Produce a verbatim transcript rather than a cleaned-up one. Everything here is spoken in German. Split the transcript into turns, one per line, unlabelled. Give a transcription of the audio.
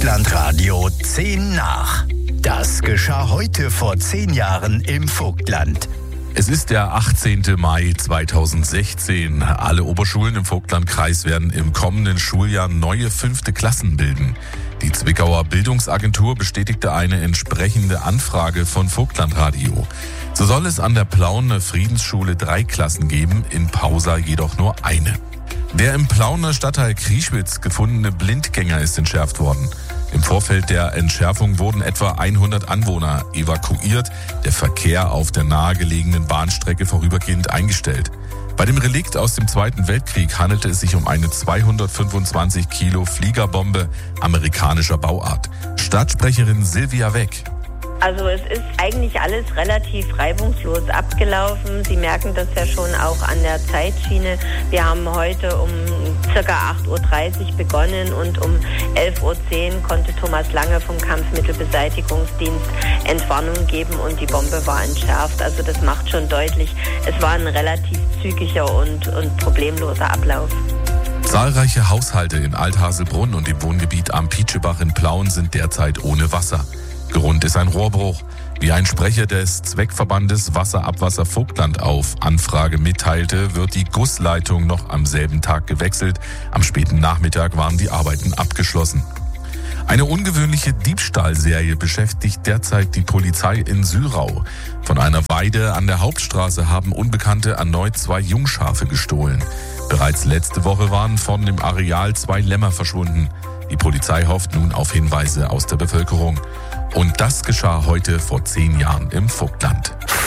Vogtlandradio zehn nach. Das geschah heute vor zehn Jahren im Vogtland.
Es ist der achtzehnten Mai zweitausendsechzehn. Alle Oberschulen im Vogtlandkreis werden im kommenden Schuljahr neue fünfte Klassen bilden. Die Zwickauer Bildungsagentur bestätigte eine entsprechende Anfrage von Vogtlandradio. So soll es an der Plauner Friedensschule drei Klassen geben, in Pausa jedoch nur eine. Der im Plauner Stadtteil Krieschwitz gefundene Blindgänger ist entschärft worden. Im Vorfeld der Entschärfung wurden etwa hundert Anwohner evakuiert, der Verkehr auf der nahegelegenen Bahnstrecke vorübergehend eingestellt. Bei dem Relikt aus dem Zweiten Weltkrieg handelte es sich um eine zweihundertfünfundzwanzig Kilo Fliegerbombe amerikanischer Bauart. Stadtsprecherin Silvia Weck.
Also es ist eigentlich alles relativ reibungslos abgelaufen. Sie merken das ja schon auch an der Zeitschiene. Wir haben heute um circa acht Uhr dreißig begonnen und um elf Uhr zehn konnte Thomas Lange vom Kampfmittelbeseitigungsdienst Entwarnung geben und die Bombe war entschärft. Also das macht schon deutlich, es war ein relativ zügiger und, und problemloser Ablauf.
Zahlreiche Haushalte in Althaselbrunn und im Wohngebiet am Pietschebach in Plauen sind derzeit ohne Wasser. Grund ist ein Rohrbruch. Wie ein Sprecher des Zweckverbandes Wasserabwasser Vogtland auf Anfrage mitteilte, wird die Gussleitung noch am selben Tag gewechselt. Am späten Nachmittag waren die Arbeiten abgeschlossen. Eine ungewöhnliche Diebstahlserie beschäftigt derzeit die Polizei in Syrau. Von einer Weide an der Hauptstraße haben Unbekannte erneut zwei Jungschafe gestohlen. Bereits letzte Woche waren von dem Areal zwei Lämmer verschwunden. Die Polizei hofft nun auf Hinweise aus der Bevölkerung. Und das geschah heute vor zehn Jahren im Vogtland.